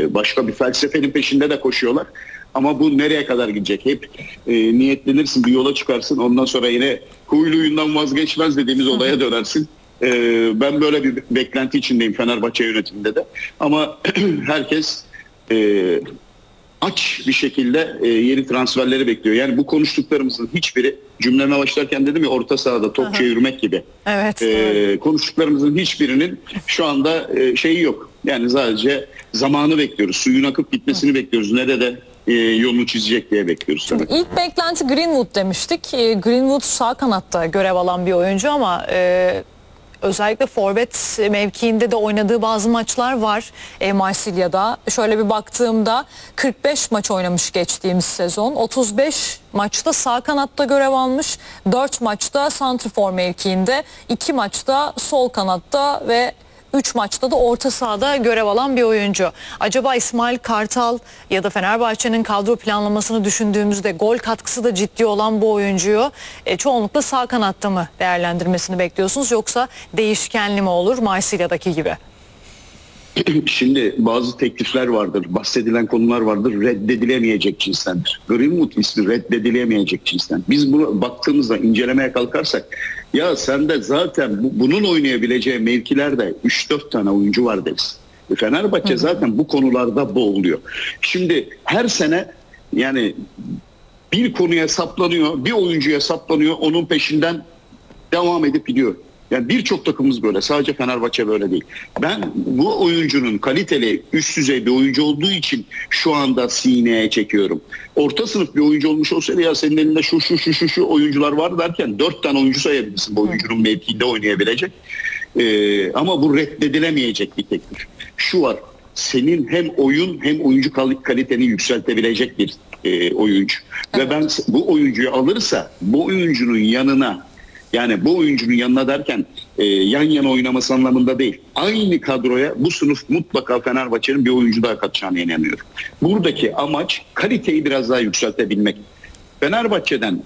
başka bir felsefenin peşinde de koşuyorlar. Ama bu nereye kadar gidecek? Hep niyetlenirsin, bir yola çıkarsın. Ondan sonra yine huyluyundan vazgeçmez dediğimiz olaya dönersin. Ben böyle bir beklenti içindeyim Fenerbahçe yönetiminde de. Ama herkes aç bir şekilde yeni transferleri bekliyor. Yani bu konuştuklarımızın hiçbiri, cümleme başlarken dedim ya, orta sahada top çevirmek gibi. Evet. Konuştuklarımızın hiçbirinin şu anda şeyi yok. Yani sadece zamanı bekliyoruz. Suyun akıp gitmesini bekliyoruz. Nerede yolunu çizecek diye bekliyoruz. Şimdi ilk beklenti Greenwood demiştik. Greenwood sağ kanatta görev alan bir oyuncu ama özellikle forvet mevkiinde de oynadığı bazı maçlar var Marsilya'da. Şöyle bir baktığımda 45 maç oynamış geçtiğimiz sezon. 35 maçta sağ kanatta görev almış. 4 maçta santrfor mevkiinde, 2 maçta sol kanatta ve 3 maçta da orta sahada görev alan bir oyuncu. Acaba İsmail Kartal ya da Fenerbahçe'nin kadro planlamasını düşündüğümüzde gol katkısı da ciddi olan bu oyuncuyu çoğunlukla sağ kanatta mı değerlendirmesini bekliyorsunuz, yoksa değişkenli mi olur Marsilya'daki gibi? Şimdi bazı teklifler vardır, bahsedilen konular vardır, reddedilemeyecek cinstendir. Greenwood ismi reddedilemeyecek cinsten. Biz bunu baktığımızda, incelemeye kalkarsak, ya sende zaten bunun oynayabileceği mevkilerde 3-4 tane oyuncu var deriz. Fenerbahçe zaten bu konularda boğuluyor. Şimdi her sene yani bir konuya saplanıyor, bir oyuncuya saplanıyor, onun peşinden devam edip gidiyor. Yani birçok takımımız böyle. Sadece Fenerbahçe böyle değil. Ben bu oyuncunun kaliteli, üst düzey bir oyuncu olduğu için şu anda sineye çekiyorum. Orta sınıf bir oyuncu olmuş olsaydı, ya senin elinde şu oyuncular var derken 4 tane oyuncu sayabilirsin bu oyuncunun mevkiinde oynayabilecek. Ama bu reddedilemeyecek bir teklif. Şu var. Senin hem oyun hem oyuncu kaliteni yükseltebilecek bir oyuncu. Evet. Ve ben bu oyuncuyu alırsa bu oyuncunun yanına, yani bu oyuncunun yanına derken yan yana oynaması anlamında değil, aynı kadroya bu sınıf mutlaka Fenerbahçe'nin bir oyuncu daha katacağına inanıyorum. Buradaki amaç kaliteyi biraz daha yükseltebilmek. Fenerbahçe'den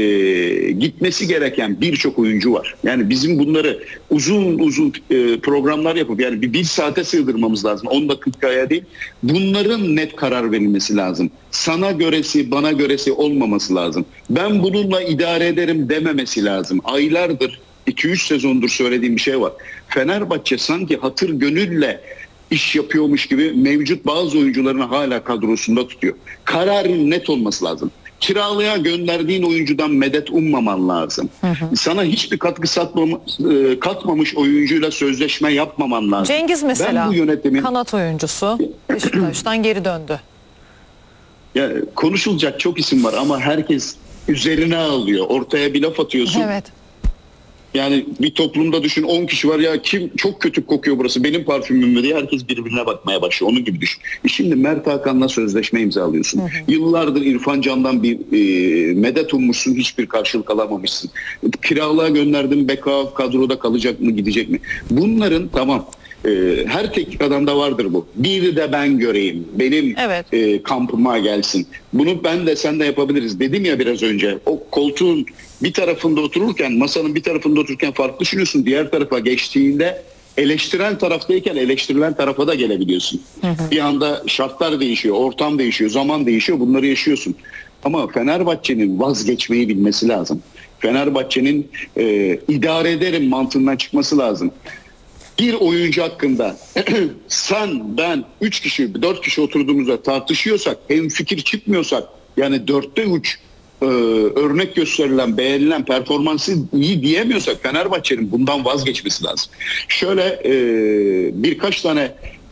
gitmesi gereken birçok oyuncu var. Yani bizim bunları uzun programlar yapıp yani bir saate sığdırmamız lazım. 10 dakikaya değil. Bunların net karar verilmesi lazım. Sana göresi, bana göresi olmaması lazım. Ben bununla idare ederim dememesi lazım. Aylardır, 2-3 sezondur söylediğim bir şey var. Fenerbahçe sanki hatır gönülle iş yapıyormuş gibi mevcut bazı oyuncularını hala kadrosunda tutuyor. Kararın net olması lazım. Kiralığa gönderdiğin oyuncudan medet ummaman lazım. Sana hiçbir katkı katmamış oyuncuyla sözleşme yapmaman lazım. Cengiz mesela bu yönetimin, kanat oyuncusu Beşiktaş'tan geri döndü. Ya, konuşulacak çok isim var ama herkes üzerine alıyor. Ortaya bir laf atıyorsun. Evet. Yani bir toplumda düşün, 10 kişi var, ya kim çok kötü kokuyor burası, benim parfümüm mü diye herkes birbirine bakmaya başlıyor. Onun gibi düşün. Şimdi Mert Hakan'la sözleşme imzalıyorsun. Yıllardır İrfan Can'dan bir medet ummuşsun, hiçbir karşılık alamamışsın. Kiralığa gönderdim, beka kadroda kalacak mı, gidecek mi? Bunların tamam. Her teknik adamda vardır bu. Bir de ben göreyim. Benim kampıma gelsin. Bunu ben de sen de yapabiliriz. Dedim ya biraz önce. O koltuğun bir tarafında otururken, masanın bir tarafında otururken farklı düşünüyorsun. Diğer tarafa geçtiğinde eleştiren taraftayken eleştirilen tarafa da gelebiliyorsun. Bir anda şartlar değişiyor, ortam değişiyor, zaman değişiyor. Bunları yaşıyorsun. Ama Fenerbahçe'nin vazgeçmeyi bilmesi lazım. Fenerbahçe'nin idare ederim mantığından çıkması lazım. Bir oyuncu hakkında sen, ben, 3 kişi, 4 kişi oturduğumuzda tartışıyorsak, hemfikir çıkmıyorsak, yani 4'te 3 örnek gösterilen, beğenilen, performansı iyi diyemiyorsak Fenerbahçe'nin bundan vazgeçmesi lazım. Şöyle birkaç tane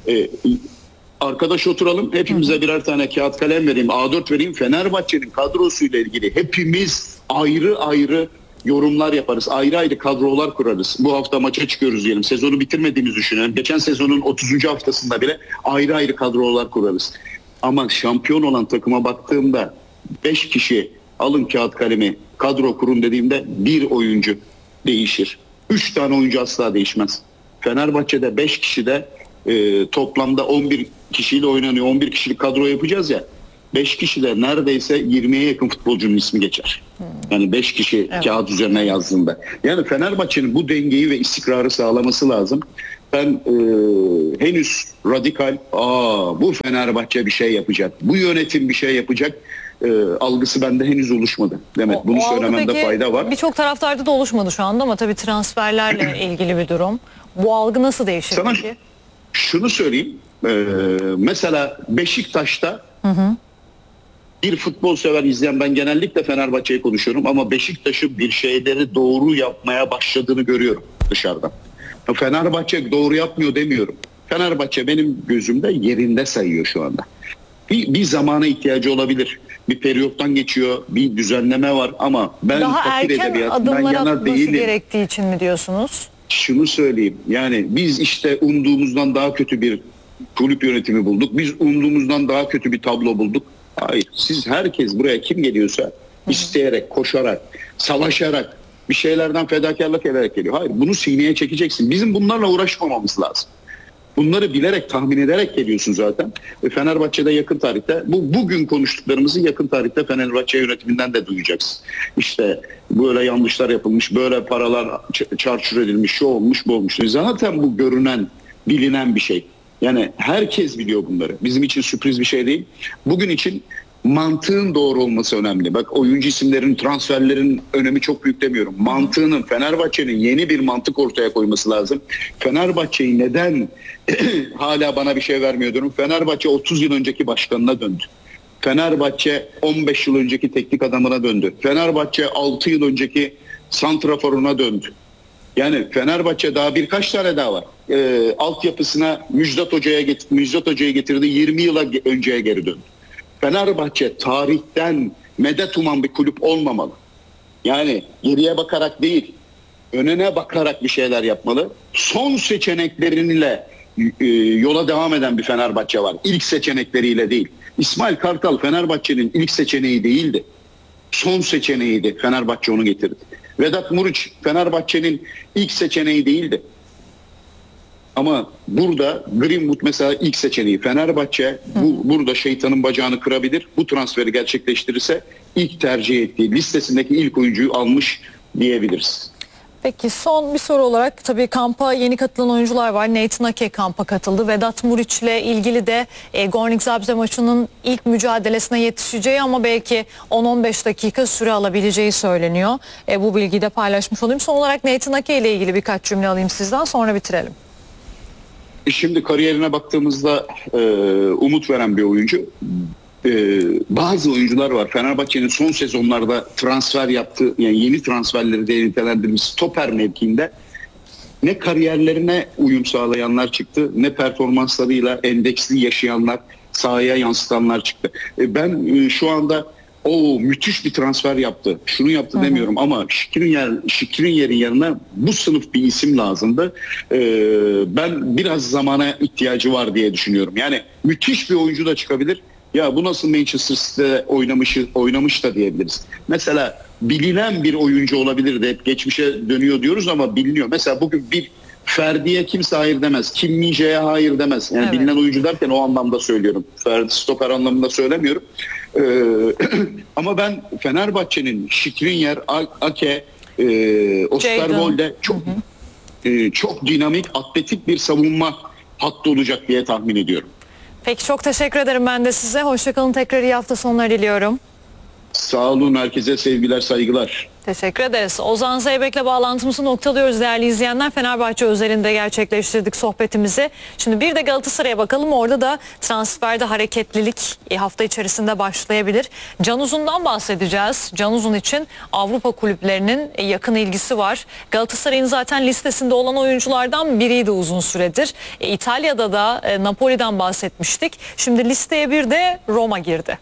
arkadaş oturalım, hepimize birer tane kağıt kalem vereyim, A4 vereyim. Fenerbahçe'nin kadrosuyla ilgili hepimiz ayrı ayrı yorumlar yaparız. Ayrı ayrı kadrolar kurarız. Bu hafta maça çıkıyoruz diyelim. Sezonu bitirmediğimizi düşünelim. Geçen sezonun 30. haftasında bile ayrı ayrı kadrolar kurarız. Ama şampiyon olan takıma baktığımda 5 kişi alın kağıt kalemi, kadro kurun dediğimde bir oyuncu değişir. 3 tane oyuncu asla değişmez. Fenerbahçe'de 5 kişi de toplamda 11 kişiyle oynanıyor. 11 kişilik kadro yapacağız ya. 5 kişi de neredeyse 20'ye yakın futbolcunun ismi geçer. Yani 5 kişi kağıt üzerine yazdığında. Yani Fenerbahçe'nin bu dengeyi ve istikrarı sağlaması lazım. Ben henüz radikal, bu Fenerbahçe bir şey yapacak, bu yönetim bir şey yapacak algısı bende henüz oluşmadı. Demek bunu O algı söylememde peki fayda var. birçok taraftarda da oluşmadı şu anda ama tabii transferlerle ilgili bir durum. Bu algı nasıl değişir Sana peki? şunu söyleyeyim. Mesela Beşiktaş'ta bir futbol sever izleyen, ben genellikle Fenerbahçe'yi konuşuyorum ama Beşiktaş'ın bir şeyleri doğru yapmaya başladığını görüyorum dışarıdan. Fenerbahçe doğru yapmıyor demiyorum. Fenerbahçe benim gözümde yerinde sayıyor şu anda. Bir zamana ihtiyacı olabilir. Bir periyottan geçiyor, bir düzenleme var ama ben Daha fakir erken edebiyatından adımlar yana atması değilim. gerektiği için mi diyorsunuz? Şunu söyleyeyim, yani biz işte umduğumuzdan daha kötü bir kulüp yönetimi bulduk. Biz umduğumuzdan daha kötü bir tablo bulduk. Hayır, siz herkes buraya kim geliyorsa isteyerek, koşarak, savaşarak, bir şeylerden fedakarlık ederek geliyor. Hayır, bunu sineye çekeceksin. Bizim bunlarla uğraşmamamız lazım. Bunları bilerek, tahmin ederek geliyorsun zaten. Fenerbahçe'de yakın tarihte, bugün konuştuklarımızı yakın tarihte Fenerbahçe yönetiminden de duyacaksın. İşte böyle yanlışlar yapılmış, böyle paralar çarçur edilmiş, şu olmuş, bu olmuş. Zaten bu görünen, bilinen bir şey. Yani herkes biliyor bunları. Bizim için sürpriz bir şey değil. Bugün için mantığın doğru olması önemli. Bak, oyuncu isimlerin, transferlerin önemi çok büyük demiyorum. Mantığının, Fenerbahçe'nin yeni bir mantık ortaya koyması lazım. Fenerbahçe'yi neden hala bana bir şey vermiyor diyorum. Fenerbahçe 30 yıl önceki başkanına döndü. Fenerbahçe 15 yıl önceki teknik adamına döndü. Fenerbahçe 6 yıl önceki santraforuna döndü. Yani Fenerbahçe daha birkaç tane daha var. Altyapısına Müjdat Hoca'yı getirdi. 20 yıla önceye geri döndü. Fenerbahçe tarihten medet uman bir kulüp olmamalı. Yani geriye bakarak değil, önüne bakarak bir şeyler yapmalı. Son seçenekleriyle yola devam eden bir Fenerbahçe var. İlk seçenekleriyle değil. İsmail Kartal Fenerbahçe'nin ilk seçeneği değildi. Son seçeneğiydi. Fenerbahçe onu getirdi. Vedat Muriç Fenerbahçe'nin ilk seçeneği değildi. Ama burada Greenwood mesela ilk seçeneği. Fenerbahçe burada şeytanın bacağını kırabilir. Bu transferi gerçekleştirirse ilk tercih ettiği listesindeki ilk oyuncuyu almış diyebiliriz. Peki son bir soru olarak tabii kampa yeni katılan oyuncular var. Nathan Ake kampa katıldı. Vedat Muriç'le ilgili de Gornik Zabrze maçının ilk mücadelesine yetişeceği ama belki 10-15 dakika süre alabileceği söyleniyor. Bu bilgiyi de paylaşmış olayım. Son olarak Nathan Ake ile ilgili birkaç cümle alayım sizden, sonra bitirelim. Şimdi kariyerine baktığımızda umut veren bir oyuncu. Bazı oyuncular var. Fenerbahçe'nin son sezonlarda transfer yaptığı, yani yeni transferleri de nitelendirmiş stoper mevkiinde ne kariyerlerine uyum sağlayanlar çıktı, ne performanslarıyla endeksli yaşayanlar, sahaya yansıtanlar çıktı. Ben şu anda müthiş bir transfer yaptı, şunu yaptı demiyorum ama Skriniar'ın yanına bu sınıf bir isim lazımdı. Ben biraz zamana ihtiyacı var diye düşünüyorum. Yani müthiş bir oyuncu da çıkabilir. Ya bu nasıl Manchester City'de oynamış da diyebiliriz. Mesela bilinen bir oyuncu olabilir de, hep geçmişe dönüyor diyoruz ama biliniyor. Mesela bugün bir Ferdi'ye kimse hayır demez. Kim Min-jae'ye hayır demez. Yani evet, bilinen oyuncu derken o anlamda söylüyorum. Ferdi stoper anlamında söylemiyorum. Ama ben Fenerbahçe'nin Skriniar, Ake, Osterwolde çok dinamik, atletik bir savunma hattı olacak diye tahmin ediyorum. Peki, çok teşekkür ederim ben de size. Hoşçakalın, tekrar iyi hafta sonları diliyorum. Sağ olun, herkese sevgiler, saygılar. Teşekkür ederiz. Ozan Zeybek'le bağlantımızı noktalıyoruz değerli izleyenler. Fenerbahçe özelinde gerçekleştirdik sohbetimizi. Şimdi bir de Galatasaray'a bakalım. Orada da transferde hareketlilik hafta içerisinde başlayabilir. Can Uzun'dan bahsedeceğiz. Can Uzun için Avrupa kulüplerinin yakın ilgisi var. Galatasaray'ın zaten listesinde olan oyunculardan biriydi uzun süredir. İtalya'da da Napoli'den bahsetmiştik. Şimdi listeye bir de Roma girdi.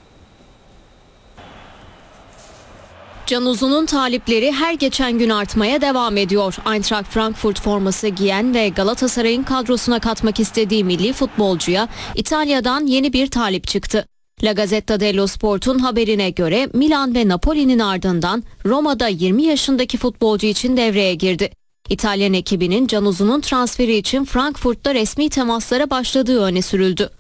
Can Uzun'un talipleri her geçen gün artmaya devam ediyor. Eintracht Frankfurt forması giyen ve Galatasaray'ın kadrosuna katmak istediği milli futbolcuya İtalya'dan yeni bir talip çıktı. La Gazzetta dello Sport'un haberine göre Milan ve Napoli'nin ardından Roma'da 20 yaşındaki futbolcu için devreye girdi. İtalyan ekibinin Can Uzun'un transferi için Frankfurt'ta resmi temaslara başladığı öne sürüldü.